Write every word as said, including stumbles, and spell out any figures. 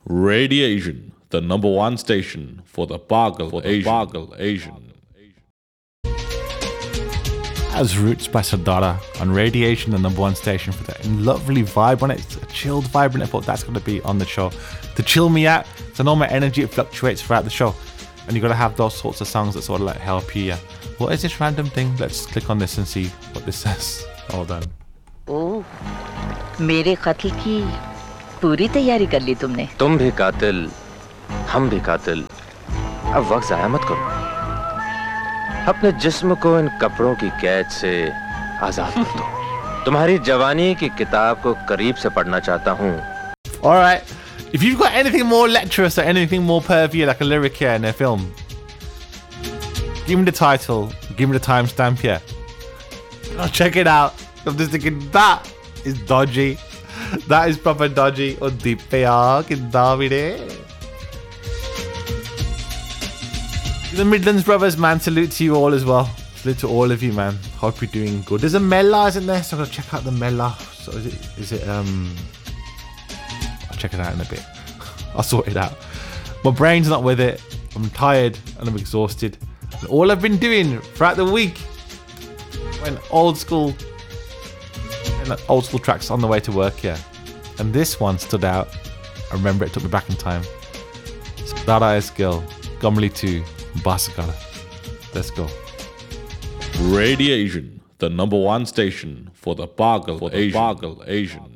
Radiation, the number one station for the Bargal for Asian. Bargal Asian. As Roots by Sardara on Radiation, the number one station for that lovely vibe on it. It's a chilled vibe, and I thought that's going to be on the show to chill me out. So I know my energy, it fluctuates throughout the show, and you got to have those sorts of songs that sort of like help you. Yeah. What is this random thing? Let's click on this and see what this says. Hold on. Oh, मेरे कत्ल की पूरी तैयारी कर ली तुमने. तुम भी कातिल, हम भी कातिल. अब वक्त ज़ाया मत करो. अपने जिस्म को इन कपड़ों की कैद से आजाद कर दो. तुम्हारी जवानी की किताब को करीब से पढ़ना चाहता हूँ. All right. If you've got anything more lecherous or anything more pervy, like a lyric here in a film, give me the title, give me the timestamp here. I'll check it out. I'm just thinking, that is dodgy. That is proper dodgy. Oh, deep payag in Davide. The Midlands brothers, man, salute to you all as well. Salute to all of you, man. Hope you're doing good. There's a Mela, isn't there? So I'm gonna check out the Mela. So is it, is it, um, I'll check it out in a bit. I'll sort it out. My brain's not with it. I'm tired and I'm exhausted. And all I've been doing throughout the week, went old school, old school tracks on the way to work here. And this one stood out. I remember it took me back in time. Dada is Girl, Gomli two, Basakala. Let's go. Radiation, the number one station for the Bargal for Asian. Bargal Asian.